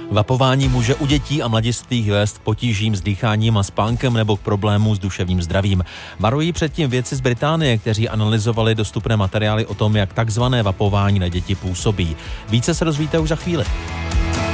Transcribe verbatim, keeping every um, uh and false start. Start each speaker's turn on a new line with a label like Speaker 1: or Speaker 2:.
Speaker 1: Vapování může u dětí a mladistvých vést k potížím s dýcháním a spánkem nebo k problémům s duševním zdravím. Varují předtím vědci z Británie, kteří analyzovali dostupné materiály o tom, jak takzvané vapování na děti působí. Více se dozvíte už za chvíli.